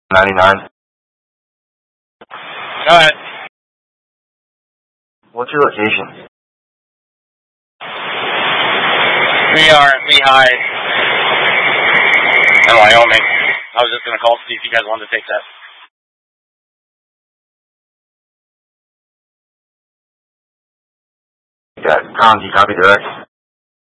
99. Go ahead. What's your location? We are in Lehigh, in Wyoming. I was just going to call to see if you guys wanted to take that. Got Conti, copy direct.